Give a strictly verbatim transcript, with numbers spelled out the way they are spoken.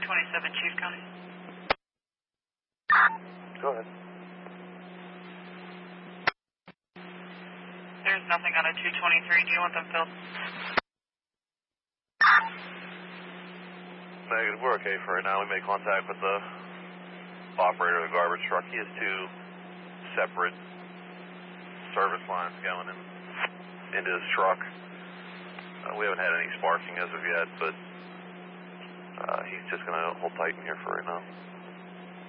twenty-seven, Chief County. Go ahead. There's nothing on a two twenty-three. Do you want them filled? Negative. We're okay for right now. We made contact with the operator of the garbage truck. He has two separate service lines going in, into his truck. Uh, we haven't had any sparking as of yet, but uh, he's just going to hold tight in here for right now.